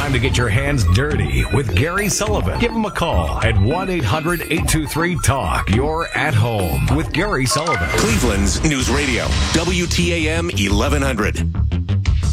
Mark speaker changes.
Speaker 1: time to get your hands dirty with Gary Sullivan. Give him a call at 1-800-823-TALK. You're at home with Gary Sullivan.
Speaker 2: Cleveland's News Radio, WTAM 1100.